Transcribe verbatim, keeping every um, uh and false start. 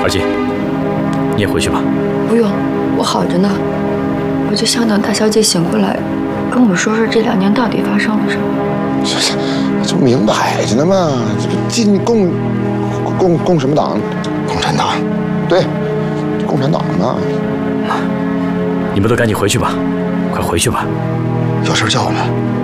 二金，你也回去吧。 不用，我好着呢。我就想等大小姐醒过来，跟我说说这两年到底发生了什么。 这这这明摆着呢嘛，这不进共共共什么党？ 共产党。 对，共产党嘛。 你们都赶紧回去吧，快回去吧。 有事叫我们。